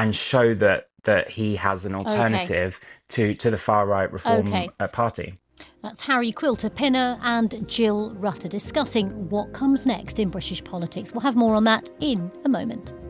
and show that he has an alternative to the far right Reform Party. That's Harry Quilter Pinner and Jill Rutter discussing what comes next in British politics. We'll have more on that in a moment.